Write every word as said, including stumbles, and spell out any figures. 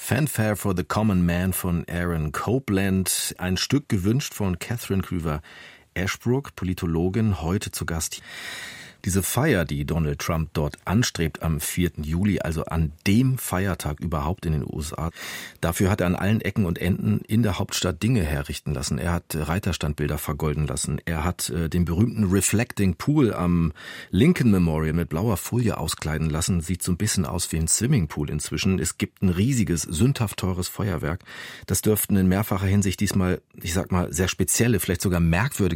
Fanfare for the Common Man von Aaron Copland. Ein Stück gewünscht von Catherine Cruver Ashbrook, Politologin, heute zu Gast. Diese Feier, die Donald Trump dort anstrebt am vierten Juli, also an dem Feiertag überhaupt in den U S A, dafür hat er an allen Ecken und Enden in der Hauptstadt Dinge herrichten lassen. Er hat Reiterstandbilder vergolden lassen. Er hat äh, den berühmten Reflecting Pool am Lincoln Memorial mit blauer Folie auskleiden lassen. Sieht so ein bisschen aus wie ein Swimmingpool inzwischen. Es gibt ein riesiges, sündhaft teures Feuerwerk. Das dürften in mehrfacher Hinsicht diesmal, ich sag mal, sehr spezielle, vielleicht sogar merkwürdige